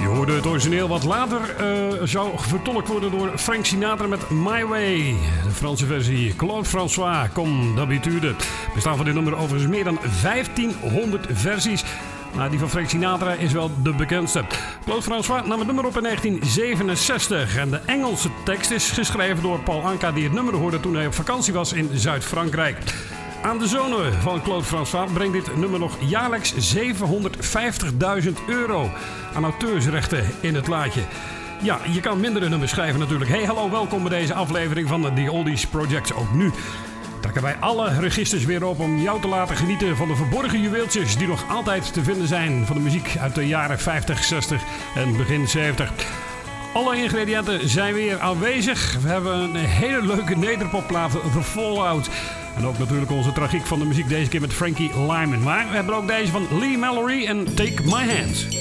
Je hoorde het origineel wat later zou vertolkt worden door Frank Sinatra met My Way. De Franse versie Claude François, Comme d'habitude. Er bestaan van dit nummer overigens meer dan 1500 versies. Maar die van Frank Sinatra is wel de bekendste. Claude François nam het nummer op in 1967. En de Engelse tekst is geschreven door Paul Anka, die het nummer hoorde toen hij op vakantie was in Zuid-Frankrijk. Aan de zonen van Claude François brengt dit nummer nog jaarlijks €750.000 aan auteursrechten in het laadje. Ja, je kan mindere nummers schrijven natuurlijk. Hey, hallo, welkom bij deze aflevering van The Oldies Project. Ook nu trekken wij alle registers weer op om jou te laten genieten van de verborgen juweeltjes die nog altijd te vinden zijn van de muziek uit de jaren 50, 60 en begin 70. Alle ingrediënten zijn weer aanwezig. We hebben een hele leuke nederpopplaat, The Fallout. En ook natuurlijk onze tragiek van de muziek, deze keer met Frankie Lyman. Maar we hebben ook deze van Lee Mallory en Take My Hand.